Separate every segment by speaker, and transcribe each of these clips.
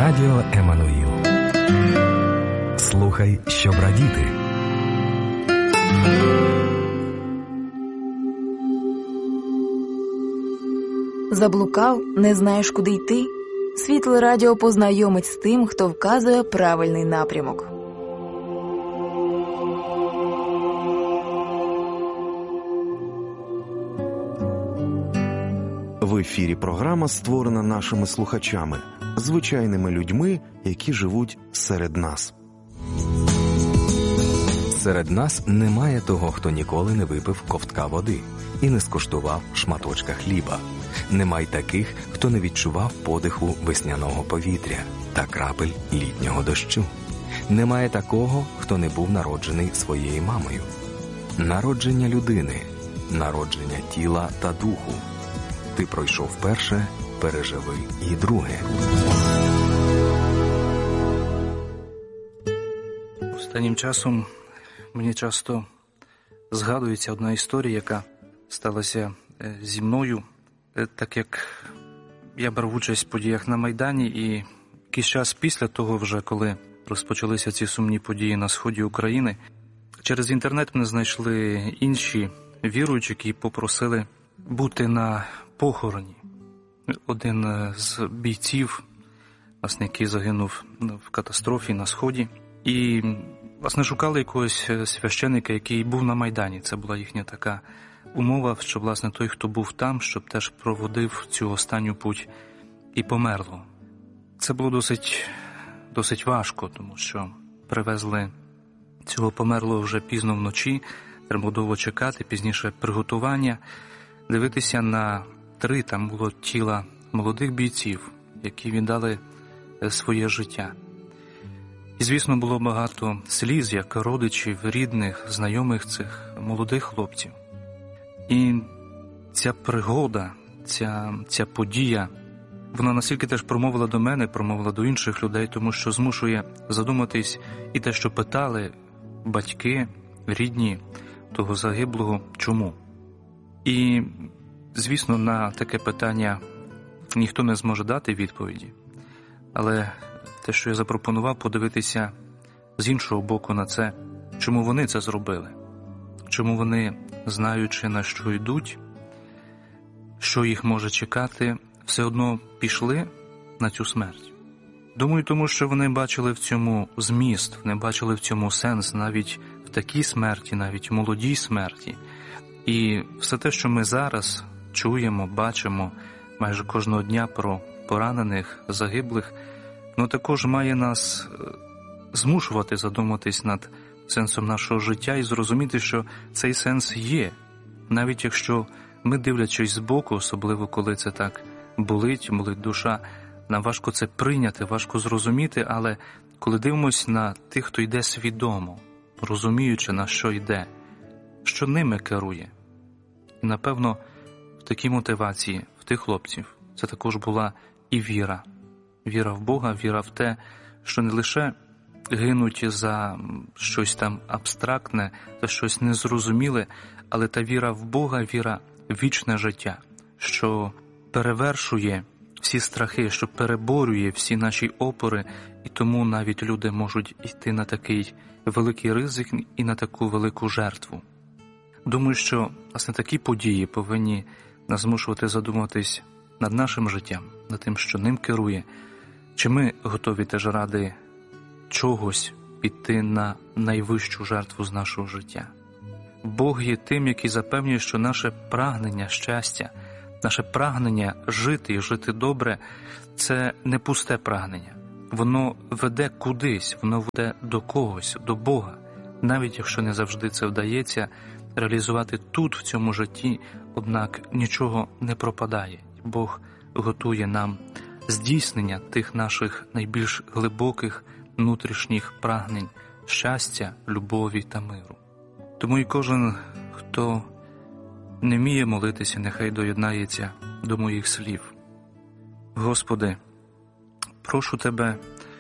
Speaker 1: Радіо Еммануїл. Слухай, щоб радіти.
Speaker 2: Заблукав, не знаєш, куди йти? Світле радіо познайомить з тим, хто вказує правильний напрямок.
Speaker 3: В ефірі програма створена нашими слухачами, звичайними людьми, які живуть серед нас.
Speaker 1: Серед нас немає того, хто ніколи не випив ковтка води і не скуштував шматочка хліба. Немає таких, хто не відчував подиху весняного повітря та крапель літнього дощу. Немає такого, хто не був народжений своєю мамою. Народження людини, народження тіла та духу. Ти пройшов перше, переживи і друге.
Speaker 4: Останнім часом мені часто згадується одна історія, яка сталася зі мною, так як я брав участь в подіях на Майдані, і якийсь час після того вже, коли розпочалися ці сумні події на сході України, через інтернет мене знайшли інші віруючі, які попросили бути на похороні. Один з бійців, власне, який загинув в катастрофі на сході, і власне шукали якогось священника, який був на Майдані. Це була їхня така умова, що власне той, хто був там, щоб теж проводив цю останню путь і померло. Це було досить важко, тому що привезли цього померлого вже пізно вночі, треба було довго чекати, пізніше приготування, дивитися на 3 там було тіла молодих бійців, які віддали своє життя. І, звісно, було багато сліз, як родичів, рідних, знайомих цих молодих хлопців. І ця пригода, ця подія, вона настільки теж промовила до мене, промовила до інших людей, тому що змушує задуматись і те, що питали батьки, рідні того загиблого, чому. І, звісно, на таке питання ніхто не зможе дати відповіді, але те, що я запропонував, подивитися з іншого боку на це, чому вони це зробили, чому вони, знаючи, на що йдуть, що їх може чекати, все одно пішли на цю смерть. Думаю, тому що вони бачили в цьому зміст, вони бачили в цьому сенс навіть в такій смерті, навіть в молодій смерті. І все те, що ми зараз чуємо, бачимо майже кожного дня про поранених, загиблих, воно також має нас змушувати задуматись над сенсом нашого життя і зрозуміти, що цей сенс є. Навіть якщо ми, дивлячись збоку, особливо коли це так болить душа, нам важко це прийняти, важко зрозуміти, але коли дивимося на тих, хто йде свідомо, розуміючи, на що йде, що ними керує. І, напевно, в такій мотивації, в тих хлопців, це також була і віра. Віра в Бога, віра в те, що не лише гинуть за щось там абстрактне, за щось незрозуміле, але та віра в Бога, віра в вічне життя, що перевершує всі страхи, що переборює всі наші опори, і тому навіть люди можуть йти на такий великий ризик і на таку велику жертву. Думаю, що, власне, такі події повинні нас змушувати задуматись над нашим життям, над тим, що ним керує. Чи ми готові теж ради чогось піти на найвищу жертву з нашого життя? Бог є тим, який запевнює, що наше прагнення щастя, наше прагнення жити і жити добре – це не пусте прагнення. Воно веде кудись, воно веде до когось, до Бога. Навіть якщо не завжди це вдається реалізувати тут, в цьому житті, однак нічого не пропадає. Бог готує нам здійснення тих наших найбільш глибоких внутрішніх прагнень щастя, любові та миру. Тому і кожен, хто не вміє молитися, нехай доєднається до моїх слів. Господи, прошу Тебе,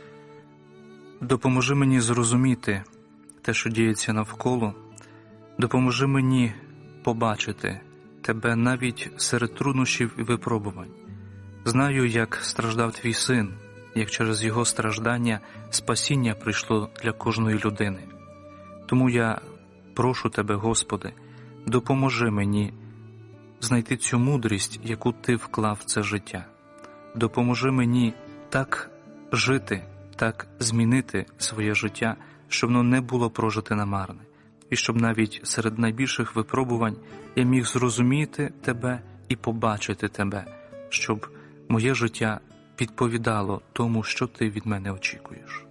Speaker 4: допоможи мені зрозуміти те, що діється навколо, допоможи мені побачити Тебе навіть серед труднощів і випробувань. Знаю, як страждав Твій Син, як через Його страждання спасіння прийшло для кожної людини. Тому я прошу Тебе, Господи, допоможи мені знайти цю мудрість, яку Ти вклав в це життя. Допоможи мені так жити, так змінити своє життя, щоб воно не було прожите намарне, і щоб навіть серед найбільших випробувань я міг зрозуміти Тебе і побачити Тебе, щоб моє життя відповідало тому, що Ти від мене очікуєш.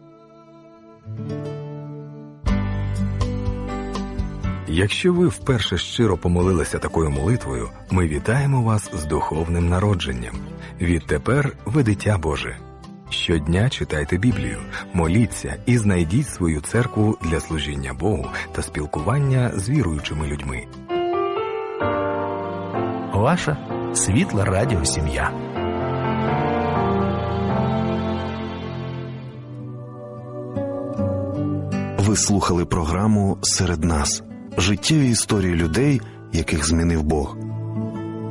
Speaker 1: Якщо ви вперше щиро помолилися такою молитвою, ми вітаємо вас з духовним народженням. Відтепер ви дитя Боже. Щодня читайте Біблію, моліться і знайдіть свою церкву для служіння Богу та спілкування з віруючими людьми.
Speaker 5: Ваша світла радіосім'я.
Speaker 3: Ви слухали програму «Серед нас» – життєві історії людей, яких змінив Бог.